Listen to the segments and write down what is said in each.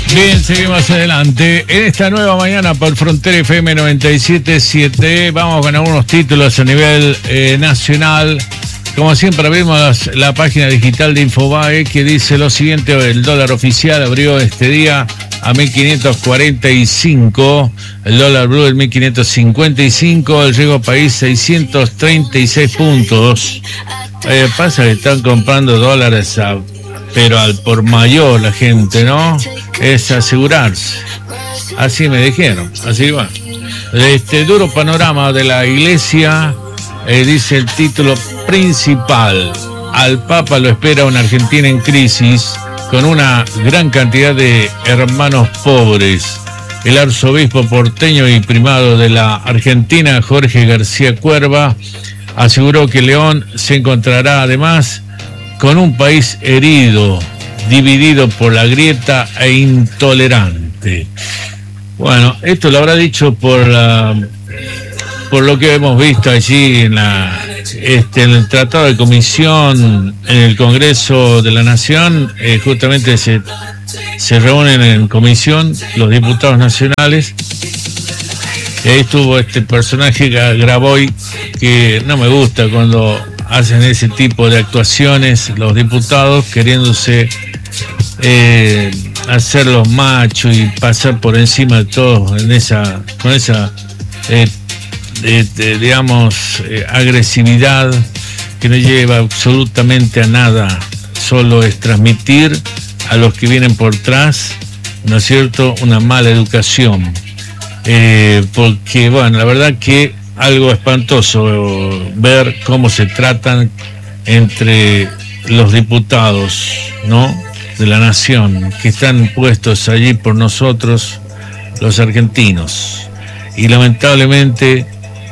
Bien, seguimos adelante. En esta nueva mañana por Frontera FM 97.7 vamos con algunos títulos a nivel nacional. Como siempre abrimos la página digital de Infobae que dice lo siguiente: el dólar oficial abrió este día a 1.545, el dólar blue en 1.555, el riesgo país 636 puntos. Pasa que están comprando dólares pero al por mayor la gente, ¿no? Es asegurarse. Así me dijeron, así va. Duro panorama de la iglesia, dice el título principal. Al Papa lo espera una Argentina en crisis, con una gran cantidad de hermanos pobres. El arzobispo porteño y primado de la Argentina, Jorge García Cuerva, aseguró que León se encontrará además con un país herido, dividido por la grieta e intolerante. Bueno, esto lo habrá dicho por lo que hemos visto allí en el Tratado de Comisión en el Congreso de la Nación. Justamente se reúnen en comisión los diputados nacionales. Y ahí estuvo este personaje Graboy, que no me gusta cuando hacen ese tipo de actuaciones los diputados, queriéndose hacer los machos y pasar por encima de todos con esa agresividad que no lleva absolutamente a nada, solo es transmitir a los que vienen por atrás, ¿no es cierto?, una mala educación. Porque, bueno, la verdad que algo espantoso ver cómo se tratan entre los diputados, ¿no?, de la nación, que están puestos allí por nosotros, los argentinos, y lamentablemente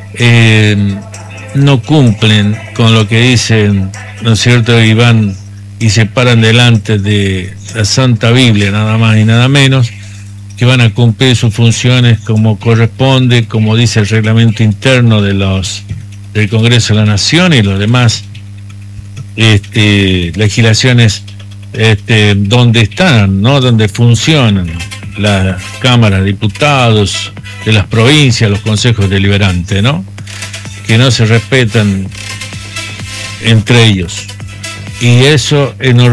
no cumplen con lo que dicen, ¿no es cierto?, y van y se paran delante de la Santa Biblia, nada más y nada menos, que van a cumplir sus funciones como corresponde, como dice el reglamento interno del Congreso de la Nación y los demás legislaciones donde están, ¿no?, donde funcionan las cámaras de diputados de las provincias, los consejos deliberantes, ¿no?, que no se respetan entre ellos. Y eso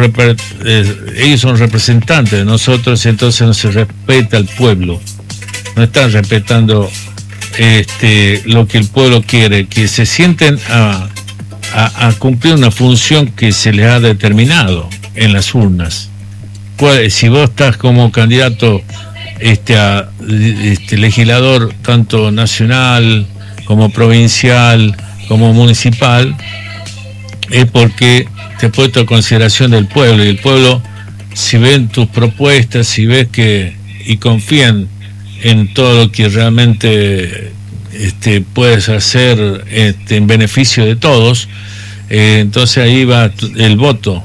ellos son representantes de nosotros, entonces no se respeta al pueblo, no están respetando lo que el pueblo quiere, que se sienten a cumplir una función que se les ha determinado en las urnas. Si vos estás como candidato a legislador tanto nacional como provincial como municipal, es porque te he puesto a consideración del pueblo, y el pueblo, si ven tus propuestas, si ves y confían en todo lo que realmente puedes hacer en beneficio de todos, entonces ahí va el voto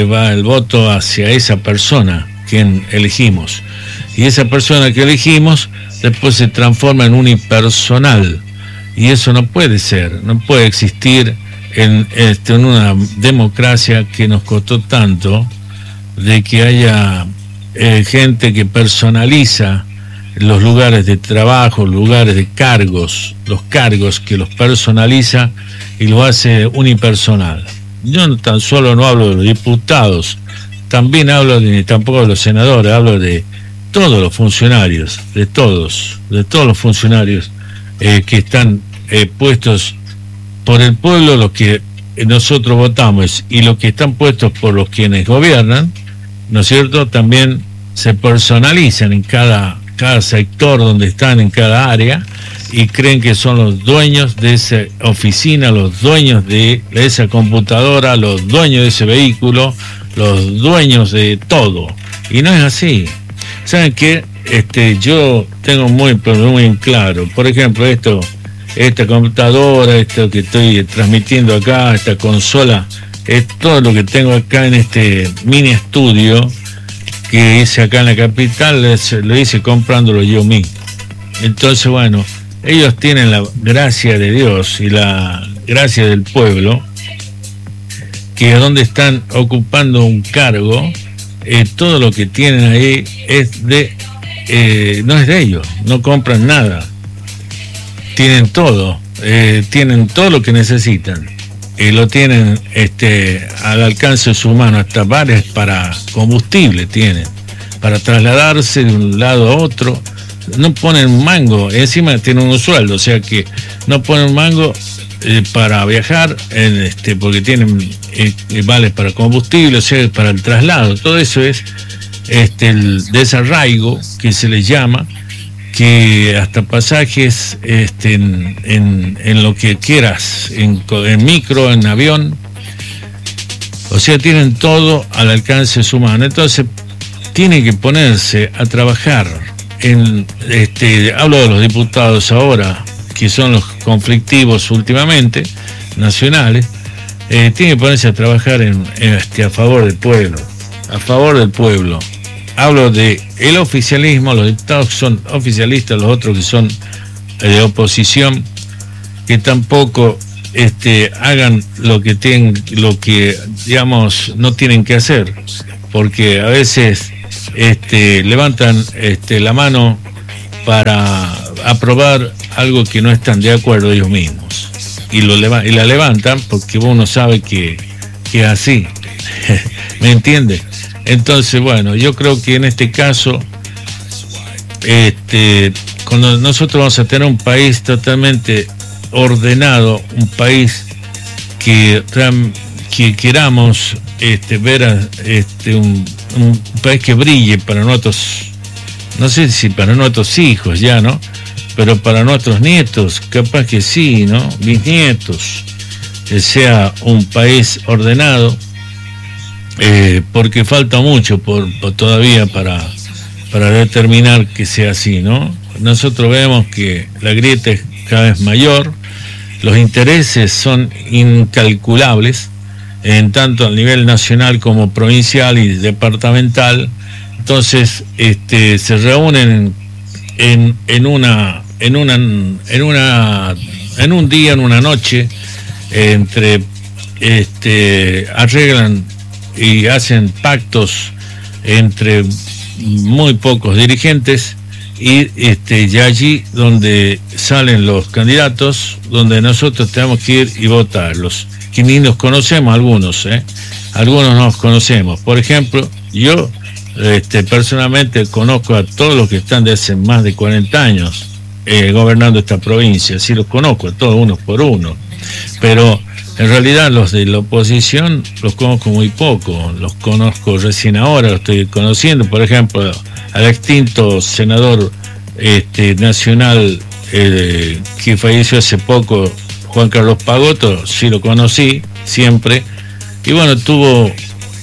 hacia esa persona quien elegimos, y esa persona que elegimos después se transforma en unipersonal, y eso no puede ser, no puede existir en una democracia que nos costó tanto, de que haya gente que personaliza los lugares de trabajo, lugares de cargos, los cargos que los personaliza y los hace unipersonal. Yo tan solo no hablo de los diputados, también hablo tampoco de los senadores, hablo de todos los funcionarios, de todos los funcionarios que están puestos por el pueblo, los que nosotros votamos, y los que están puestos por los quienes gobiernan, ¿no es cierto?, también se personalizan en cada sector donde están, en cada área, y creen que son los dueños de esa oficina, los dueños de esa computadora, los dueños de ese vehículo, los dueños de todo, y no es así. ¿Saben qué? Yo tengo muy en claro, por ejemplo, esta computadora, esto que estoy transmitiendo acá, esta consola, es todo lo que tengo acá en este mini estudio que hice acá en la capital, lo hice comprándolo yo mismo. Entonces, bueno, ellos tienen la gracia de Dios y la gracia del pueblo, que es donde están ocupando un cargo todo lo que tienen ahí es no es de ellos, no compran nada, tienen todo lo que necesitan, y lo tienen al alcance de su mano, hasta bares para combustible tienen, para trasladarse de un lado a otro. No ponen un mango, encima tienen un sueldo, o sea que no ponen un mango para viajar, porque tienen vales para combustible, o sea, para el traslado. Todo eso es el desarraigo, que se les llama, que hasta pasajes en lo que quieras, en micro, en avión, o sea, tienen todo al alcance de su mano. Entonces tienen que ponerse a trabajar hablo de los diputados ahora, que son los conflictivos últimamente, nacionales. Tienen que ponerse a trabajar a favor del pueblo. Hablo de el oficialismo, los diputados que son oficialistas, los otros que son de oposición, que tampoco hagan lo que digamos no tienen que hacer, porque a veces levantan la mano para aprobar algo que no están de acuerdo ellos mismos, y la levantan porque uno sabe que es así. ¿Me entiende? Entonces, bueno, yo creo que en este caso cuando nosotros vamos a tener un país totalmente ordenado, un país que queramos ver un país que brille para nosotros, no sé si para nuestros hijos ya, ¿no? Pero para nuestros nietos, capaz que sí, ¿no? Bisnietos, que sea un país ordenado, porque falta mucho todavía para determinar que sea así, ¿no? Nosotros vemos que la grieta es cada vez mayor, los intereses son incalculables, en tanto a nivel nacional como provincial y departamental. Entonces se reúnen en un día, en una noche, arreglan y hacen pactos entre muy pocos dirigentes, y ya allí donde salen los candidatos, donde nosotros tenemos que ir y votarlos, que ni nos conocemos algunos nos conocemos. Por ejemplo, yo personalmente conozco a todos los que están de hace más de 40 años gobernando esta provincia, sí los conozco a todos, uno por uno, pero en realidad los de la oposición los conozco muy poco, los conozco recién ahora, los estoy conociendo. Por ejemplo, al extinto senador nacional que falleció hace poco, Juan Carlos Pagotto, sí lo conocí siempre, y bueno, tuvo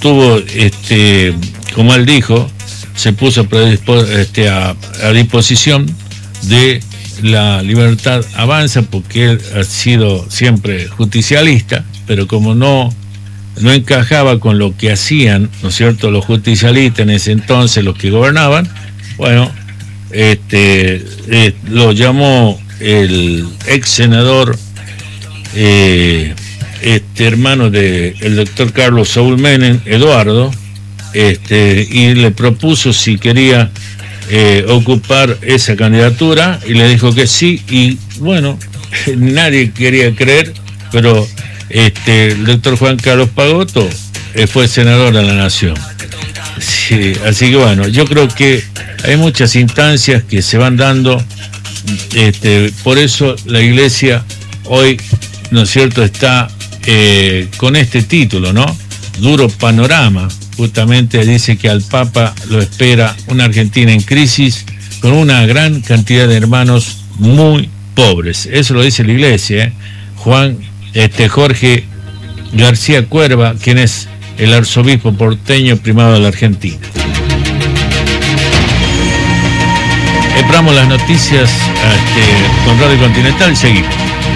como él dijo, se puso a disposición de la Libertad Avanza, porque él ha sido siempre justicialista, pero como no encajaba con lo que hacían, ¿no es cierto?, los justicialistas en ese entonces, los que gobernaban, bueno, lo llamó el ex senador, hermano del doctor Carlos Saúl Menem, Eduardo, y le propuso si quería ocupar esa candidatura, y le dijo que sí, y bueno, nadie quería creer, pero el doctor Juan Carlos Pagotto fue senador de la Nación. Sí, así que bueno, yo creo que hay muchas instancias que se van dando, por eso la Iglesia hoy, ¿no es cierto?, está con este título, ¿no? Duro panorama. Justamente dice que al Papa lo espera una Argentina en crisis, con una gran cantidad de hermanos muy pobres. Eso lo dice la Iglesia, Jorge García Cuerva, quien es el arzobispo porteño primado de la Argentina. Esperamos las noticias con Radio Continental y seguimos.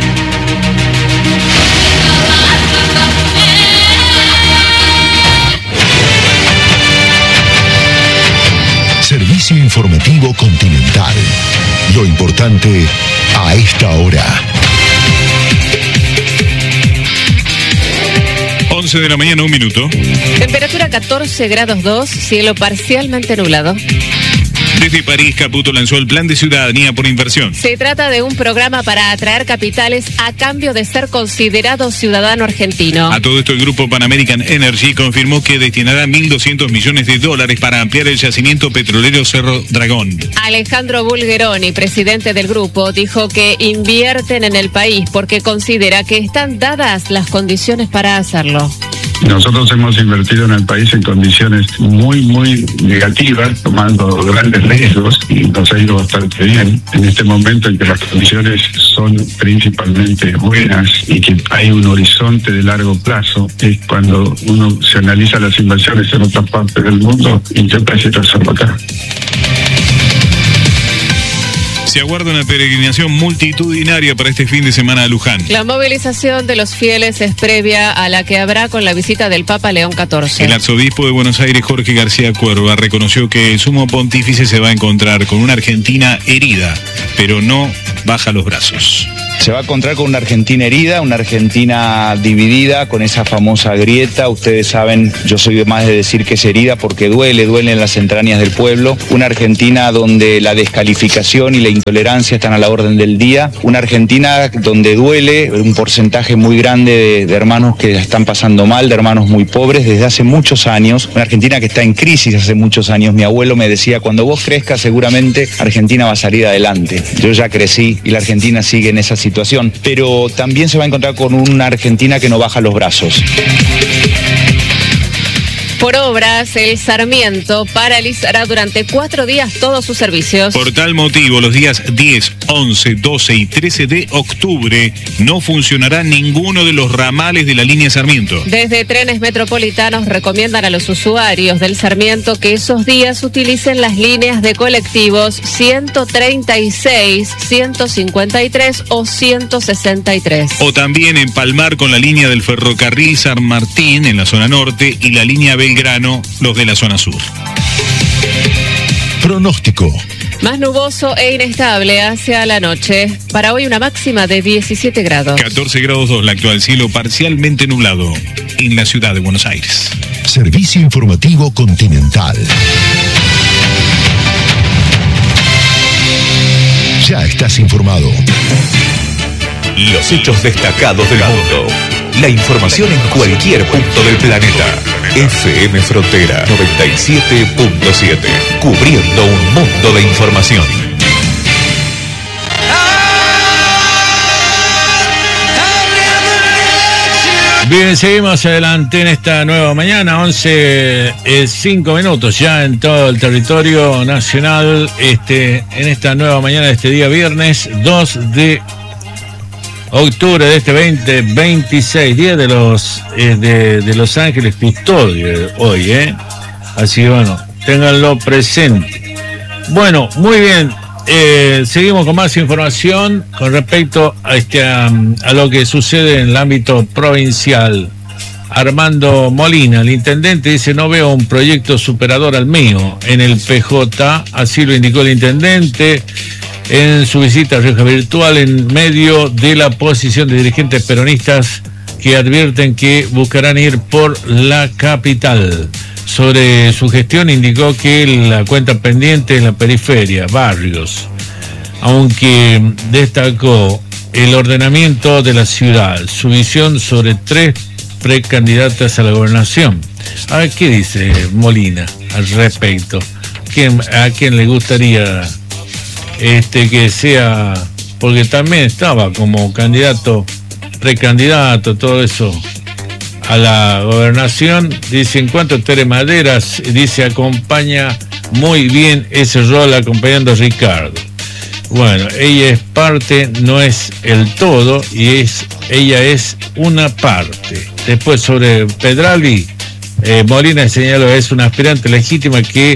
Servicio informativo Continental. Lo importante a esta hora. 14 de la mañana, 1 minuto. Temperatura 14 grados 2, cielo parcialmente nublado. Desde París, Caputo lanzó el Plan de Ciudadanía por Inversión. Se trata de un programa para atraer capitales a cambio de ser considerado ciudadano argentino. A todo esto, el grupo Pan American Energy confirmó que destinará $1.200 millones para ampliar el yacimiento petrolero Cerro Dragón. Alejandro Bulgeroni, presidente del grupo, dijo que invierten en el país porque considera que están dadas las condiciones para hacerlo. Nosotros hemos invertido en el país en condiciones muy negativas, tomando grandes riesgos, y nos ha ido bastante bien. En este momento en que las condiciones son principalmente buenas y que hay un horizonte de largo plazo, es cuando uno se analiza las inversiones en otras partes del mundo y yo prefiero hacerlo acá. Se aguarda una peregrinación multitudinaria para este fin de semana a Luján. La movilización de los fieles es previa a la que habrá con la visita del Papa León XIV. El arzobispo de Buenos Aires, Jorge García Cuerva, reconoció que el sumo pontífice se va a encontrar con una Argentina herida, pero no baja los brazos. Se va a encontrar con una Argentina herida, una Argentina dividida, con esa famosa grieta. Ustedes saben, yo soy más de decir que es herida porque duele en las entrañas del pueblo. Una Argentina donde la descalificación y la intolerancia están a la orden del día. Una Argentina donde duele un porcentaje muy grande de hermanos que están pasando mal, de hermanos muy pobres desde hace muchos años. Una Argentina que está en crisis hace muchos años. Mi abuelo me decía, cuando vos crezcas seguramente Argentina va a salir adelante. Yo ya crecí y la Argentina sigue en esa situación, pero también se va a encontrar con una Argentina que no baja los brazos. Por obras, el Sarmiento paralizará durante 4 días todos sus servicios. Por tal motivo, los días 10, 11, 12 y 13 de octubre no funcionará ninguno de los ramales de la línea Sarmiento. Desde Trenes Metropolitanos recomiendan a los usuarios del Sarmiento que esos días utilicen las líneas de colectivos 136, 153 o 163. O también empalmar con la línea del ferrocarril San Martín en la zona norte y la línea Belgrano, los de la zona sur. Pronóstico. Más nuboso e inestable hacia la noche. Para hoy una máxima de 17 grados. 14 grados 2, la actual, cielo parcialmente nublado en la ciudad de Buenos Aires. Servicio Informativo Continental. Ya estás informado. Los hechos destacados del mundo. La información en cualquier punto del planeta. FM Frontera 97.7. Cubriendo un mundo de información. Bien, seguimos adelante en esta nueva mañana, 11:05 minutos ya en todo el territorio nacional, en esta nueva mañana de este día viernes 2 de octubre de este 2026, día de los Ángeles Custodio hoy, así que bueno, ténganlo presente. Bueno, muy bien, seguimos con más información con respecto a lo que sucede en el ámbito provincial. Armando Molina, el intendente, dice: no veo un proyecto superador al mío en el PJ, así lo indicó el intendente en su visita a Rioja Virtual en medio de la posición de dirigentes peronistas que advierten que buscarán ir por la capital. Sobre su gestión indicó que la cuenta pendiente es la periferia, barrios, aunque destacó el ordenamiento de la ciudad, su visión sobre 3 precandidatas a la gobernación. A ver, ¿qué dice Molina al respecto? ¿A quién le gustaría que sea? Porque también estaba como candidato, precandidato, todo eso a la gobernación. Dice, en cuanto a Tere Maderas, dice, acompaña muy bien ese rol acompañando a Ricardo. Bueno, ella es parte, no es el todo, y ella es una parte. Después, sobre Pedralbi, Molina señaló, es una aspirante legítima que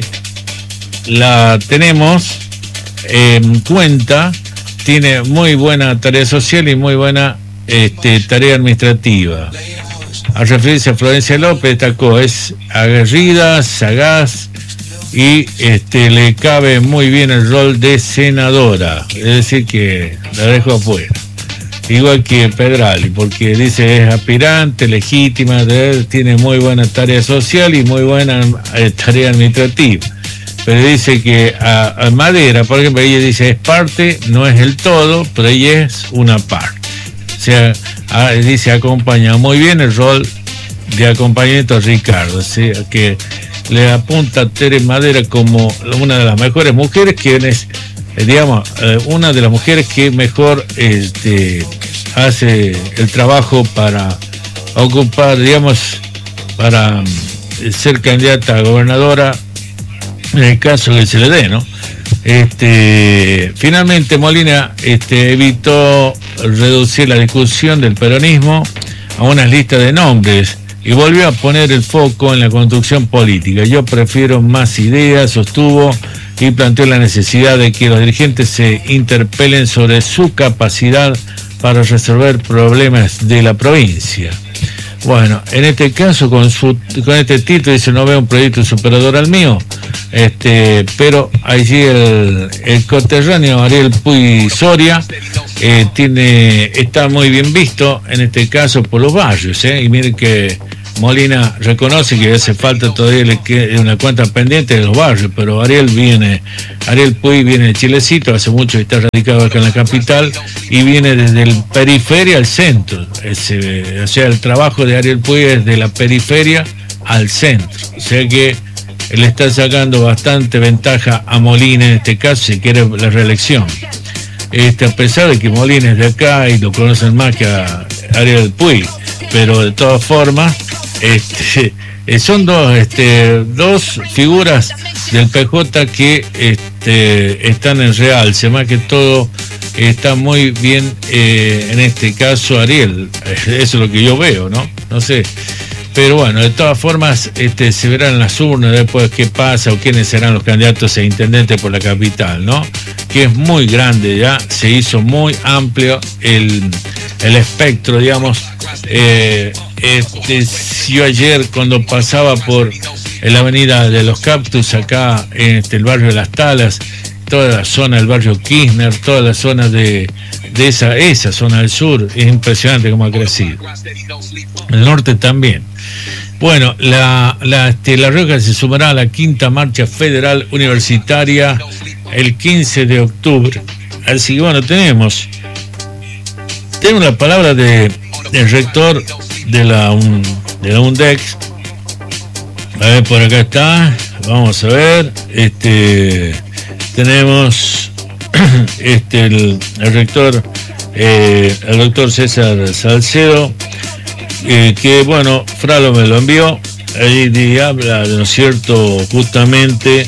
la tenemos en cuenta, tiene muy buena tarea social y muy buena tarea administrativa. Al referirse a Florencia López, destacó, es aguerrida, sagaz y le cabe muy bien el rol de senadora, es decir que la dejo afuera. igual que Pedrali, porque dice es aspirante, legítima, tiene muy buena tarea social y muy buena tarea administrativa. Pero dice que a Madera, por ejemplo, ella dice es parte, no es el todo, pero ella es una parte. O sea, dice acompaña muy bien el rol de acompañamiento a Ricardo, o sea, que le apunta a Tere Madera como una de las mejores mujeres, que es, digamos, una de las mujeres que mejor hace el trabajo para ocupar, digamos, para ser candidata a gobernadora, en el caso que se le dé, ¿no? Finalmente Molina evitó reducir la discusión del peronismo a unas listas de nombres y volvió a poner el foco en la construcción política. Yo prefiero más ideas, sostuvo, y planteó la necesidad de que los dirigentes se interpelen sobre su capacidad para resolver problemas de la provincia. Bueno, en este caso, con este título, dice, no veo un proyecto superador al mío, pero allí el coterráneo Ariel Puy Soria está muy bien visto, en este caso, por los barrios, y miren que Molina reconoce que hace falta todavía una cuenta pendiente de los barrios, pero Ariel Puy viene de Chilecito, hace mucho que está radicado acá en la capital y viene desde el periferia al centro. O sea, el trabajo de Ariel Puy es de la periferia al centro. O sea que él está sacando bastante ventaja a Molina en este caso, si quiere la reelección. A pesar de que Molina es de acá y lo conocen más que a Ariel Puy, pero de todas formas, son dos figuras del PJ que están en realce, más que todo está muy bien en este caso Ariel, eso es lo que yo veo, no sé, pero bueno, de todas formas se verán en las urnas después qué pasa o quiénes serán los candidatos a intendentes por la capital, ¿no? Que es muy grande ya, se hizo muy amplio el espectro, digamos. Yo ayer cuando pasaba por la avenida de los Cactus, acá en el barrio de Las Talas, toda la zona del barrio Kirchner, toda la zona de esa zona del sur, es impresionante cómo ha crecido. El norte también. Bueno, La Rioja se sumará a la 5ª Marcha Federal Universitaria el 15 de octubre. Así que bueno, tenemos la palabra del rector de la UNDEX. A ver, por acá está, vamos a ver, tenemos el rector, el doctor César Salcedo, que bueno, Fralo me lo envió, ahí habla, ¿no es cierto?, justamente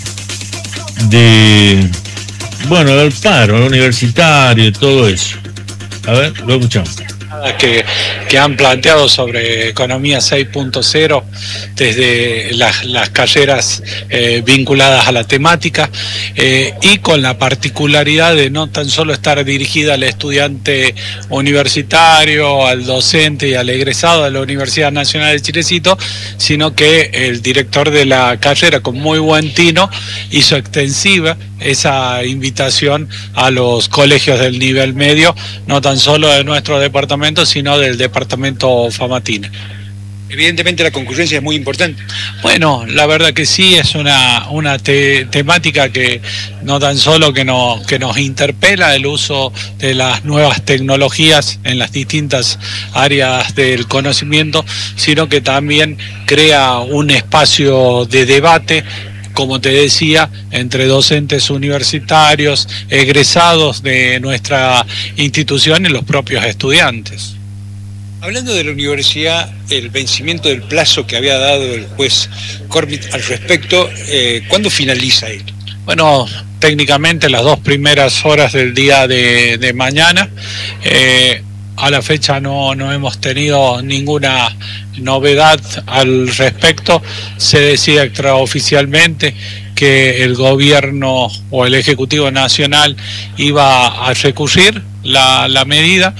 del paro universitario y todo eso. A ver, lo escuchamos. Que han planteado sobre economía 6.0 desde las carreras vinculadas a la temática y con la particularidad de no tan solo estar dirigida al estudiante universitario, al docente y al egresado de la Universidad Nacional de Chilecito, sino que el director de la carrera, con muy buen tino, hizo extensiva esa invitación a los colegios del nivel medio, no tan solo de nuestro departamento, sino del departamento Famatina. Evidentemente la concurrencia es muy importante. Bueno, la verdad que sí, es una temática que no tan solo que nos interpela el uso de las nuevas tecnologías en las distintas áreas del conocimiento, sino que también crea un espacio de debate, como te decía, entre docentes universitarios, egresados de nuestra institución y los propios estudiantes. Hablando de la universidad, el vencimiento del plazo que había dado el juez Cormit al respecto, ¿cuándo finaliza él? Bueno, técnicamente las 2 primeras horas del día de mañana. A la fecha no hemos tenido ninguna novedad al respecto. Se decía extraoficialmente que el gobierno o el Ejecutivo Nacional iba a recurrir la medida.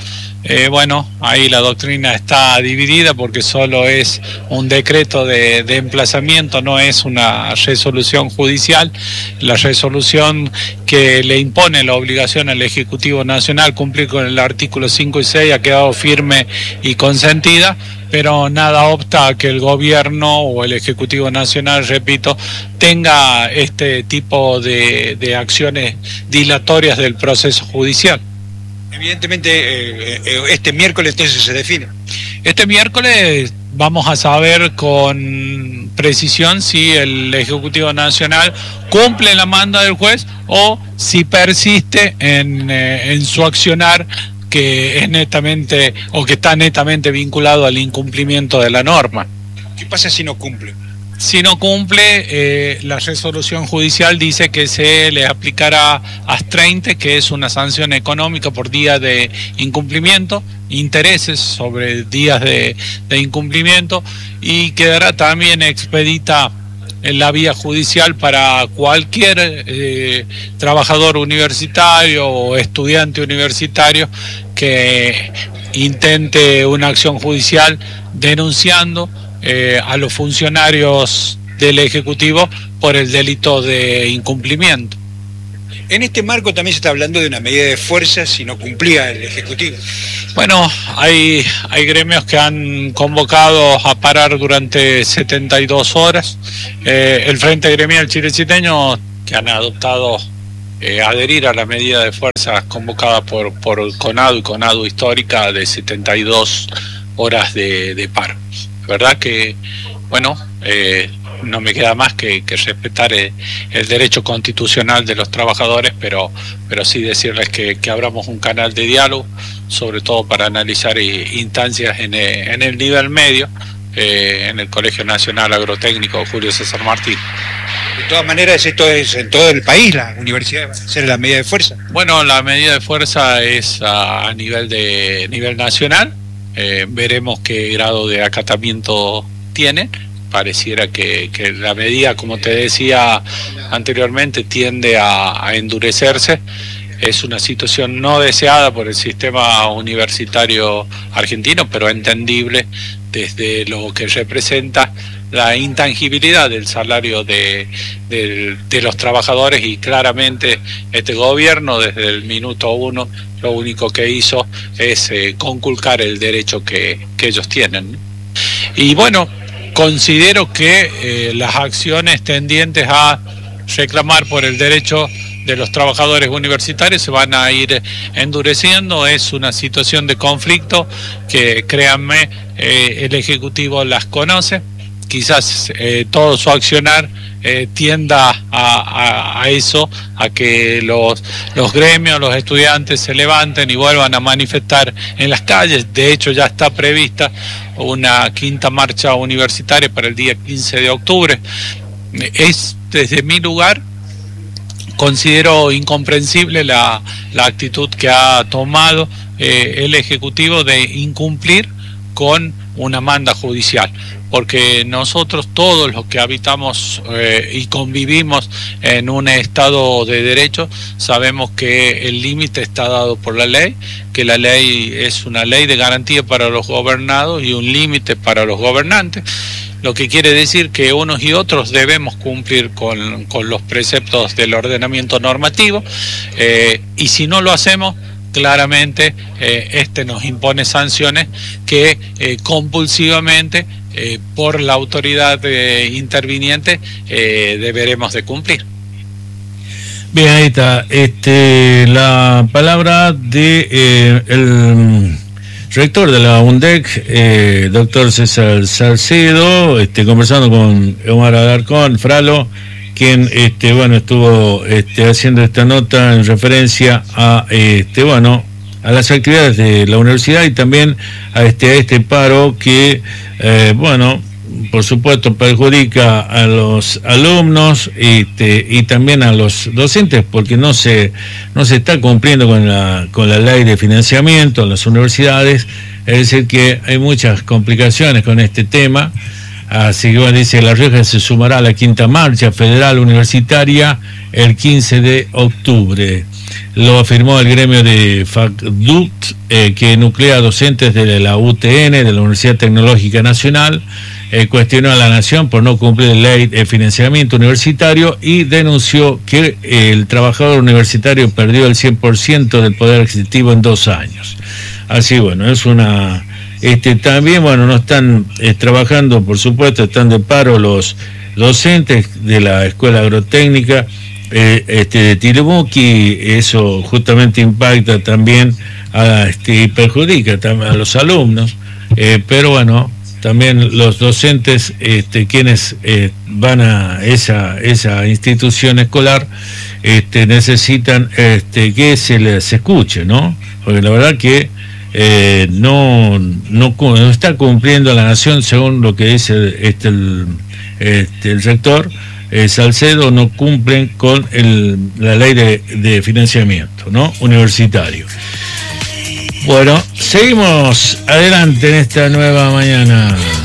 Bueno, ahí la doctrina está dividida porque solo es un decreto de emplazamiento, no es una resolución judicial. La resolución que le impone la obligación al Ejecutivo Nacional cumplir con el artículo 5 y 6 ha quedado firme y consentida, pero nada opta a que el gobierno o el Ejecutivo Nacional, repito, tenga este tipo de acciones dilatorias del proceso judicial. Evidentemente, este miércoles entonces se define. Este miércoles vamos a saber con precisión si el Ejecutivo Nacional cumple la manda del juez o si persiste en su accionar que es netamente o que está netamente vinculado al incumplimiento de la norma. ¿Qué pasa si no cumple? Si no cumple, la resolución judicial dice que se le aplicará AS-30, que es una sanción económica por día de incumplimiento, intereses sobre días de incumplimiento, y quedará también expedita en la vía judicial para cualquier trabajador universitario o estudiante universitario que intente una acción judicial denunciando a los funcionarios del Ejecutivo por el delito de incumplimiento. En este marco también se está hablando de una medida de fuerza si no cumplía el Ejecutivo. Bueno, hay gremios que han convocado a parar durante 72 horas. El Frente Gremial Chileciteño, que han adoptado adherir a la medida de fuerza convocada por CONADU y CONADU histórica de 72 horas de paro. Verdad que, bueno, no me queda más que respetar el derecho constitucional de los trabajadores, pero sí decirles que abramos un canal de diálogo, sobre todo para analizar instancias en el nivel medio, en el Colegio Nacional Agrotécnico Julio César Martí. De todas maneras, esto es en todo el país, la universidad va a hacer la medida de fuerza. Bueno, la medida de fuerza es a nivel nacional. Veremos qué grado de acatamiento tiene. Pareciera que la medida, como te decía anteriormente, tiende a endurecerse. Es una situación no deseada por el sistema universitario argentino, pero entendible desde lo que representa la intangibilidad del salario de los trabajadores, y claramente este gobierno desde el minuto uno lo único que hizo es conculcar el derecho que ellos tienen. Y bueno, considero que las acciones tendientes a reclamar por el derecho de los trabajadores universitarios se van a ir endureciendo. Es una situación de conflicto que, créanme, el Ejecutivo las conoce. Quizás todo su accionar tienda a eso, a que los gremios, los estudiantes se levanten y vuelvan a manifestar en las calles. De hecho, ya está prevista una quinta marcha universitaria para el día 15 de octubre. Es, desde mi lugar, considero incomprensible la actitud que ha tomado el Ejecutivo de incumplir con una manda judicial, porque nosotros, todos los que habitamos y convivimos en un Estado de Derecho, sabemos que el límite está dado por la ley, que la ley es una ley de garantía para los gobernados y un límite para los gobernantes, lo que quiere decir que unos y otros debemos cumplir con los preceptos del ordenamiento normativo, y si no lo hacemos, claramente nos impone sanciones que compulsivamente por la autoridad interviniente deberemos de cumplir. Bien, ahí está la palabra de el rector de la UNDEC, doctor César Salcedo, conversando con Omar Alarcón Fralo, quien estuvo haciendo esta nota en referencia a a las actividades de la universidad y también a este paro que por supuesto perjudica a los alumnos y también a los docentes, porque no se está cumpliendo con la ley de financiamiento en las universidades. Es decir, que hay muchas complicaciones con este tema. Así que dice, La Rioja se sumará a la quinta marcha federal universitaria el 15 de octubre. Lo afirmó el gremio de FACDUT, que nuclea a docentes de la UTN, de la Universidad Tecnológica Nacional, cuestionó a la Nación por no cumplir la ley de financiamiento universitario y denunció que el trabajador universitario perdió el 100% del poder adquisitivo en 2 años. Así, bueno, es una... también, bueno, no están trabajando, por supuesto, están de paro los docentes de la Escuela Agrotécnica de Tilimuqui. Eso justamente impacta también y perjudica también a los alumnos, pero bueno, también los docentes quienes van a esa institución escolar necesitan que se les escuche, ¿no? Porque la verdad que no está cumpliendo la Nación, según lo que dice el sector Salcedo, no cumplen con la ley de financiamiento, ¿no?, universitario. Bueno, seguimos adelante en esta nueva mañana.